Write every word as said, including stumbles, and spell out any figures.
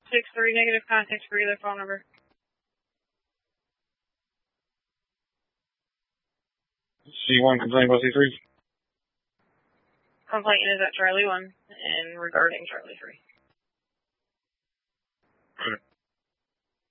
six three, negative contact for either phone number. C one, complaint about C three. Complaint is at Charlie one and regarding Charlie three. Okay.